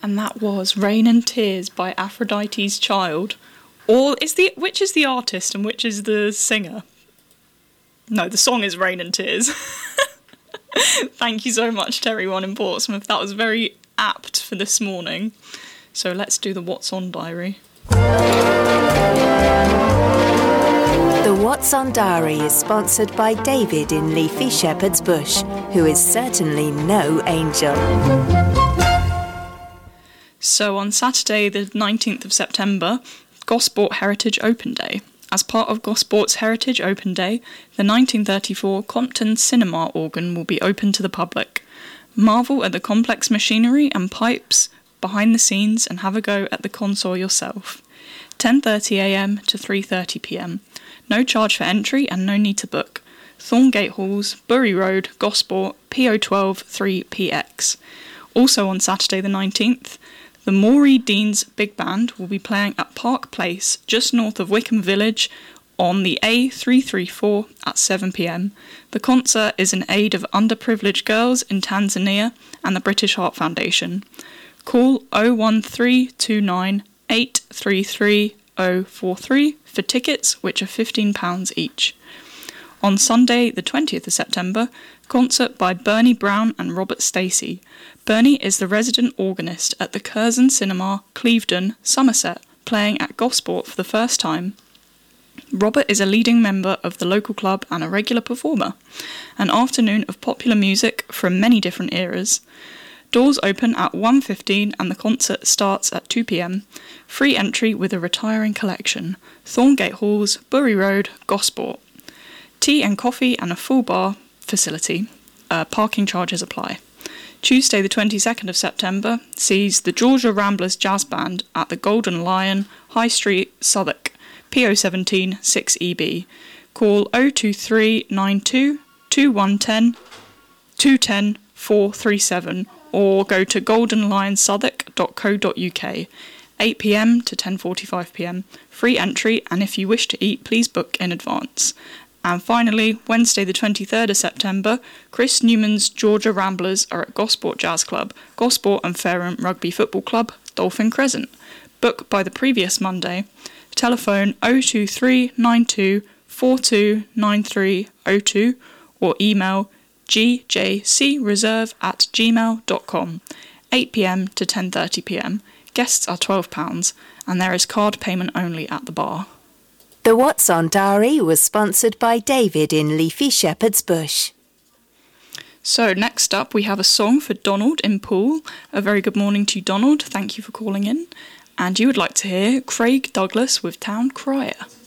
And that was Rain and Tears by Aphrodite's Child. Which is the artist and which is the singer? No, the song is Rain and Tears. Thank you so much, Terry One in Portsmouth. That was very apt for this morning. So let's do the What's On Diary. The What's On Diary is sponsored by David in Leafy Shepherd's Bush, who is certainly no angel. So on Saturday, the 19th of September, Gosport Heritage Open Day. As part of Gosport's Heritage Open Day, the 1934 Compton Cinema organ will be open to the public. Marvel at the complex machinery and pipes behind the scenes and have a go at the console yourself. 10:30am to 3:30pm. No charge for entry and no need to book. Thorngate Halls, Bury Road, Gosport, PO12 3PX. Also on Saturday the 19th, the Maury Deans Big Band will be playing at Park Place, just north of Wickham Village, on the A334 at 7pm. The concert is in aid of underprivileged girls in Tanzania and the British Heart Foundation. Call 01329 833 043 for tickets, which are £15 each. On Sunday, the 20th of September, concert by Bernie Brown and Robert Stacey. Bernie is the resident organist at the Curzon Cinema, Clevedon, Somerset, playing at Gosport for the first time. Robert is a leading member of the local club and a regular performer. An afternoon of popular music from many different eras. Doors open at 1:15 and the concert starts at 2pm. Free entry with a retiring collection. Thorngate Halls, Bury Road, Gosport. Tea and coffee and a full bar facility. Parking charges apply. Tuesday the 22nd of September sees the Georgia Ramblers Jazz Band at the Golden Lion, High Street, Southwark, PO17 6EB. Call 02392 2110 210 437 or go to goldenlionsouthwark.co.uk. 8pm to 10:45pm. Free entry, and if you wish to eat, please book in advance. And finally, Wednesday the 23rd of September, Chris Newman's Georgia Ramblers are at Gosport Jazz Club, Gosport and Fareham Rugby Football Club, Dolphin Crescent. Book by the previous Monday. Telephone 02392 429302 or email gjcreserve@gmail.com. 8pm to 10:30pm. Guests are £12 and there is card payment only at the bar. The What's On Diary was sponsored by David in Leafy Shepherd's Bush. So next up we have a song for Donald in Poole. A very good morning to you, Donald. Thank you for calling in. And you would like to hear Craig Douglas with Town Crier.